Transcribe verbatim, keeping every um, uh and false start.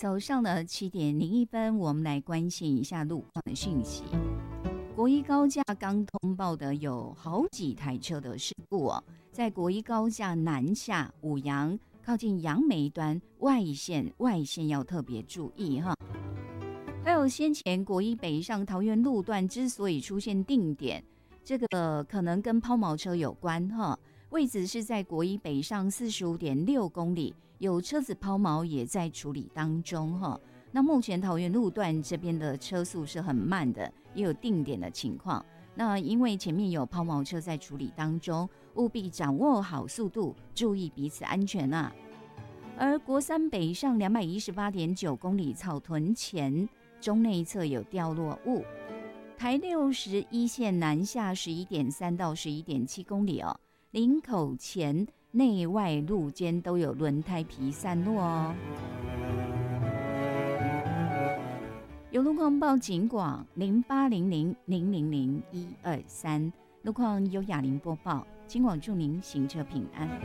早上的七点零一分，我们来关心一下路况的讯息。国一高架刚通报的有好几台车的事故哦，在国一高架南下五杨靠近杨梅端外线，外线要特别注意哈。还有先前国一北上桃园路段之所以出现定点，这个可能跟抛锚车有关哈。位置是在国一北上四十五点六公里，有车子抛锚也在处理当中哈。那目前桃园路段这边的车速是很慢的，也有定点的情况。那因为前面有抛锚车在处理当中，务必掌握好速度，注意彼此安全啊。而国三北上两百一十八点九公里草屯前中内侧有掉落物，台六十一线南下十一点三到十一点七公里哦。林口前内外路间都有轮胎皮散落哦。有路况报警广零八零零零零零一二三，路况由雅玲播报，警广祝您行车平安。